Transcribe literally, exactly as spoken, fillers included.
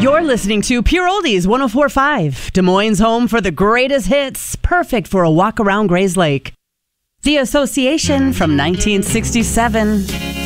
You're listening to Pure Oldies one oh four point five, Des Moines' home for the greatest hits, perfect for a walk around Grays Lake. The Association from nineteen sixty-seven.